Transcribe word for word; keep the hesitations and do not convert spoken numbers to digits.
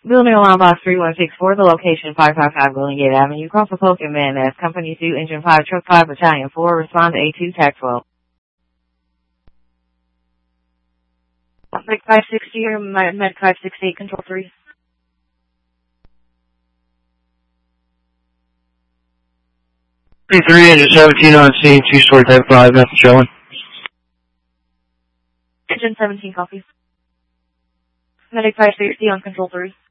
Building alarm box three one six four, the location five five five Golden Gate Avenue, cross the Polk and Van Ness, Company two, Engine five, Truck five, Battalion four, respond to A two, Tac twelve. Medic five sixty or Medic five sixty-eight, Control three. three three, Engine seventeen on scene, two-story type five, nothing showing. Engine seventeen, copy. Medic five sixty on Control three.